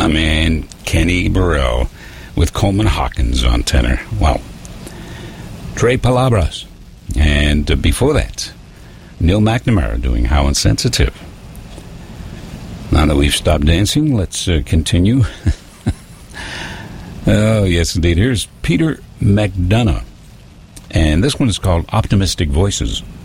My man Kenny Burrell with Coleman Hawkins on tenor. Wow. Tres Palabras. And before that, Neil McNamara doing How Insensitive. Now that we've stopped dancing, let's continue. Oh, yes, indeed. Here's Peter McDonough. And this one is called Optimistic Voices.